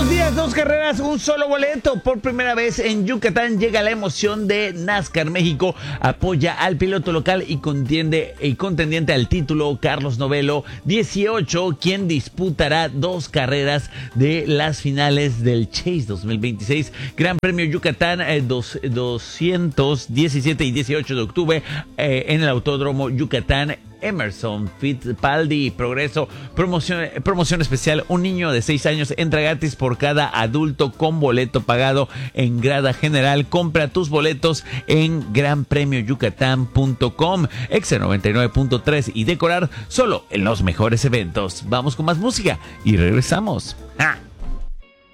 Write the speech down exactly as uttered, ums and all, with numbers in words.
Dos días, dos carreras, un solo boleto. Por primera vez en Yucatán llega la emoción de NASCAR México. Apoya al piloto local y contiende y contendiente al título Carlos Novelo dieciocho, quien disputará dos carreras de las finales del Chase dos mil veintiséis. Gran Premio Yucatán eh, dos, doscientos diecisiete y dieciocho de octubre eh, en el Autódromo Yucatán. Emerson Fittipaldi, Progreso, promoción, promoción especial, un niño de seis años entra gratis por cada adulto con boleto pagado en grada general. Compra tus boletos en gran premio yucatán punto com, Exe noventa y nueve punto tres y Decorar solo en los mejores eventos. Vamos con más música y regresamos. ¡Ah!